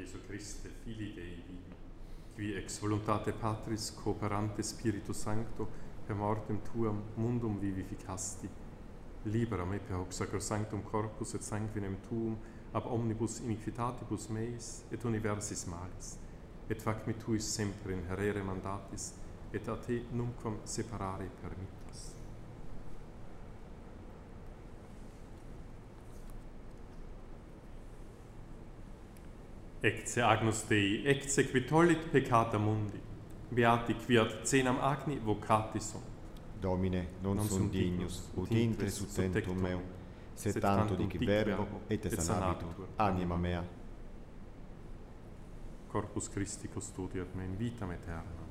Jesu Christe, Filii Dei vivi, qui ex voluntate Patris cooperante Spiritu Sancto per mortem tuam mundum vivificasti, libera me per hoc sacrosanctum corpus et sanguinem tuum ab omnibus iniquitatibus meis et universis malis, et fac me tuis sempre in herere mandatis, et a te numquam separare permittas. Ecce Agnus Dei, ecce qui tollit peccata mundi, beati qui ad cenam agni vocati sunt. Domine, non sum dignus, ut intres ut tentum meum, sed tanto dic verbo, et sanabitur anima mea. Corpus Christi custodiat me in vitam aeternam.